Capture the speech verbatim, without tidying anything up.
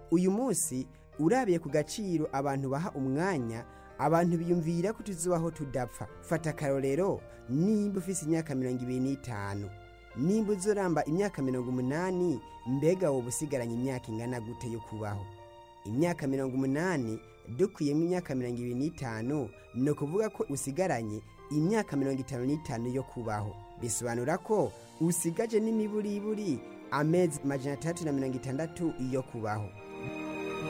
uyu munsi urabiye ku gaciro abantu baha umwanya, abantu biyumvira ko tuzubaho tudapfa. Fata akarorero, nimba ufise imyaka mirongo ibiri n'itanu, nimba uzoramba imyaka mirongo umunani, mbega wowe usigaranye imyaka ingana gute yo kubaho? Imyaka mirongo umunani dukuyemo imyaka mirongo ibiri n'itanu, no kuvuga ko usigaranye imyaka mirongo itanu n'itanu yo kubaho. Bisobanura ko usigaje n'imiburiburi amezi majana atandatu na mirongo itandatu yo kubaho.